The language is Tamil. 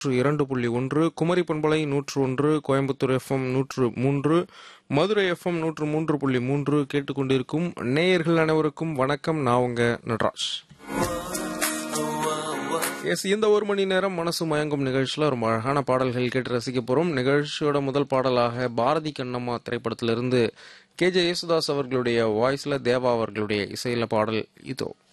2.1, குமரி பண்பலை 101, கோயம்புத்தூர் எஃப்எம் 103, மதுரை எஃப்எம் 103.3 கேட்டுக்கொண்டிருக்கும் நேயர்கள் அனைவருக்கும் வணக்கம். நான் உங்க நடராஜ். இந்த ஒரு மணி நேரம் மனசு மயங்கும் நிகழ்ச்சியில ரொம்ப அழகான பாடல்கள் கேட்டு ரசிக்க போறோம். நிகழ்ச்சியோட முதல் பாடலாக பாரதி கண்ணம்மா திரைப்படத்திலிருந்து KJ யேசுதாஸ் அவர்களுடைய வாய்ஸ்ல தேவா அவர்களுடைய இசையில பாடல் இதோ.